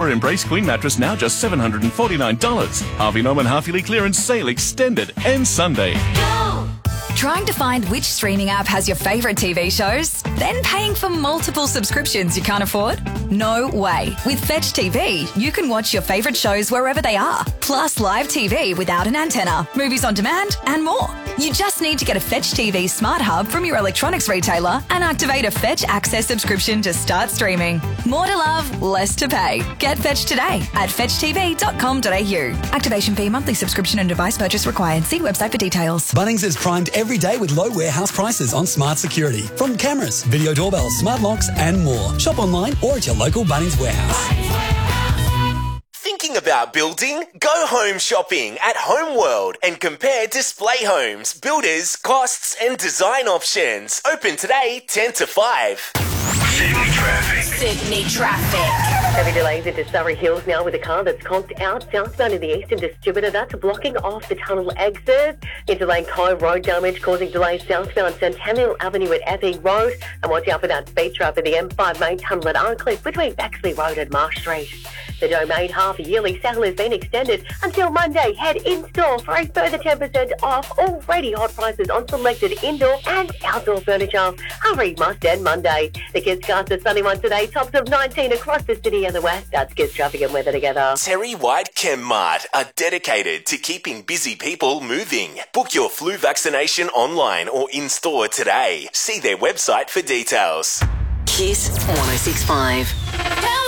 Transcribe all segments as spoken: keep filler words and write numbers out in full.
Empower Embrace Queen mattress now just seven hundred forty-nine dollars. Harvey Norman half-yearly clearance sale extended and Sunday. Go! Trying to find which streaming app has your favourite T V shows? Then paying for multiple subscriptions you can't afford? No way. With Fetch T V, you can watch your favourite shows wherever they are, plus live T V without an antenna, movies on demand, and more. You just need to get a Fetch T V Smart Hub from your electronics retailer and activate a Fetch Access subscription to start streaming. More to love, less to pay. Get Fetch today at fetch t v dot com dot a u. Activation fee, monthly subscription and device purchase required. See website for details. Bunnings is primed every day with low warehouse prices on smart security. From cameras, video doorbells, smart locks and more. Shop online or at your local Bunnings warehouse. Thinking about building? Go home shopping at Homeworld and compare display homes, builders, costs and design options. Open today ten to five. Sydney traffic. Sydney traffic. Heavy delays into Surrey Hills now with a car that's conked out southbound in the Eastern Distributor. That's blocking off the tunnel exit. Into Lane Cove, road damage causing delays southbound Centennial Avenue at Epping Road. And watch out for that speed trap at the M five main tunnel at Arncliffe between Bexley Road and Marsh Street. The Domain half-yearly sale has been extended until Monday. Head in-store for a further ten percent off already hot prices on selected indoor and outdoor furniture. Hurry, must end Monday. The Kids Cast a sunny one today, tops of nineteen across the city and the west. That's Kids Traffic and Weather together. Terry White Chem Mart are dedicated to keeping busy people moving. Book your flu vaccination online or in-store today. See their website for details. Kiss one oh six point five.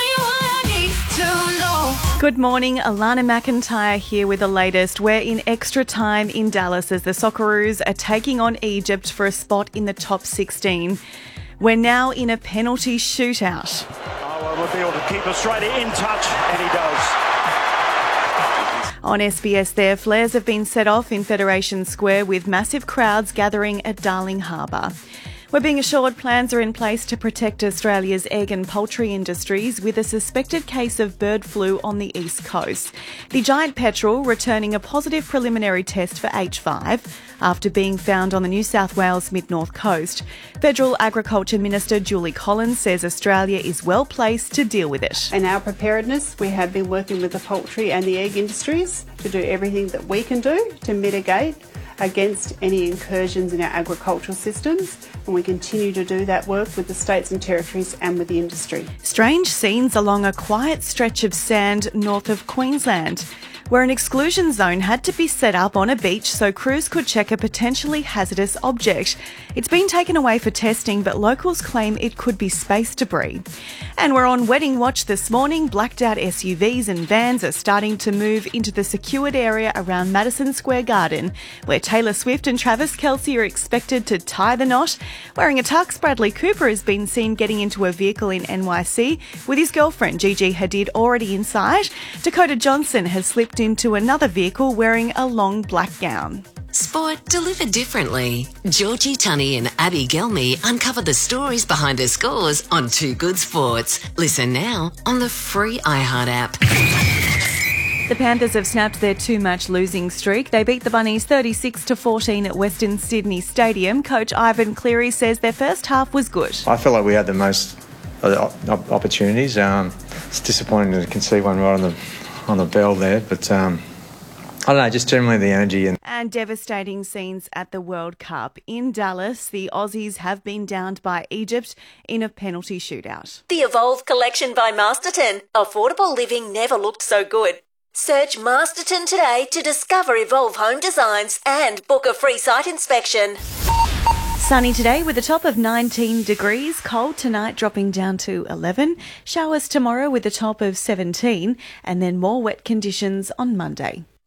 Good morning, Alana McIntyre here with the latest. We're in extra time in Dallas as the Socceroos are taking on Egypt for a spot in the top sixteen. We're now in a penalty shootout. Oh, will be able to keep Australia in touch, and he does. On S B S there, flares have been set off in Federation Square with massive crowds gathering at Darling Harbour. We're being assured plans are in place to protect Australia's egg and poultry industries with a suspected case of bird flu on the east coast. The giant petrel returning a positive preliminary test for H five after being found on the New South Wales mid-north coast. Federal Agriculture Minister Julie Collins says Australia is well placed to deal with it. In our preparedness, we have been working with the poultry and the egg industries to do everything that we can do to mitigate against any incursions in our agricultural systems, and we continue to do that work with the states and territories and with the industry. Strange scenes along a quiet stretch of sand north of Queensland, where an exclusion zone had to be set up on a beach so crews could check a potentially hazardous object. It's been taken away for testing, but locals claim it could be space debris. And we're on wedding watch this morning. Blacked out S U Vs and vans are starting to move into the secured area around Madison Square Garden, where Taylor Swift and Travis Kelce are expected to tie the knot. Wearing a tux, Bradley Cooper has been seen getting into a vehicle in N Y C with his girlfriend Gigi Hadid already inside. Dakota Johnson has slipped into another vehicle wearing a long black gown. Sport delivered differently. Georgie Tunney and Abby Gelmy uncover the stories behind the scores on Too Good Sports. Listen now on the free iHeart app. The Panthers have snapped their too-much losing streak. They beat the Bunnies thirty-six to fourteen at Western Sydney Stadium. Coach Ivan Cleary says their first half was good. I feel like we had the most opportunities. Um, it's disappointing to concede one right on the on the bell there, but um, I don't know, just generally the energy. And And devastating scenes at the World Cup. In Dallas, the Aussies have been downed by Egypt in a penalty shootout. The Evolve collection by Masterton. Affordable living never looked so good. Search Masterton today to discover Evolve home designs and book a free site inspection. Sunny today with a top of nineteen degrees. Cold tonight dropping down to eleven. Showers tomorrow with a top of seventeen. And then more wet conditions on Monday.